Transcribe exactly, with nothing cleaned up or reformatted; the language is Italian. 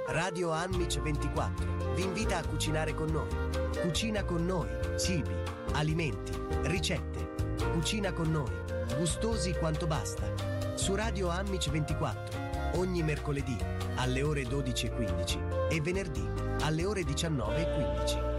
Radio Anmic ventiquattro vi invita a cucinare con noi. Cucina con noi, cibi, alimenti, ricette. Cucina con noi, gustosi quanto basta. Su Radio Anmic ventiquattro, ogni mercoledì alle ore dodici e quindici e venerdì alle ore diciannove e quindici.